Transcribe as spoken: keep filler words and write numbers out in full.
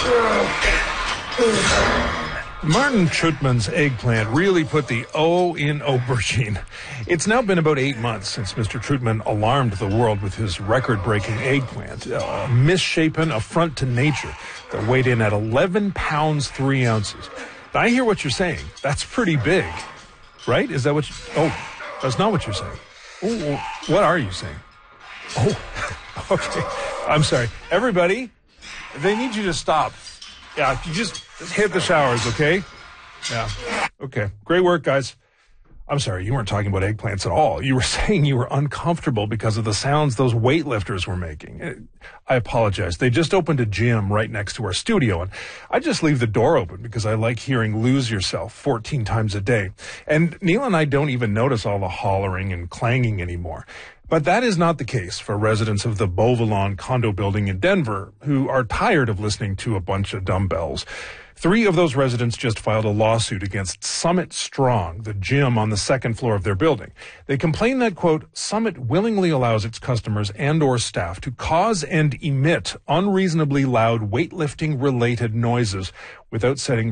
Martin Chutman's eggplant really put the O in aubergine. It's now been about eight months since Mister Chutman alarmed the world with his record-breaking eggplant, a misshapen affront to nature that weighed in at eleven pounds, three ounces. Now, I hear what you're saying. That's pretty big, right? Is that what you... Oh, that's not what you're saying. Oh, what are you saying? Oh, okay. I'm sorry. Everybody, they need you to stop. Yeah, you just hit the showers, okay? Yeah. Okay. Great work, guys. I'm sorry, you weren't talking about eggplants at all. You were saying you were uncomfortable because of the sounds those weightlifters were making. I apologize. They just opened a gym right next to our studio, and I just leave the door open because I like hearing Lose Yourself fourteen times a day. And Neil and I don't even notice all the hollering and clanging anymore. But that is not the case for residents of the Beauvalon condo building in Denver who are tired of listening to a bunch of dumbbells. Three of those residents just filed a lawsuit against Summit Strong, the gym on the second floor of their building. They complain that, quote, Summit willingly allows its customers and or staff to cause and emit unreasonably loud weightlifting-related noises without setting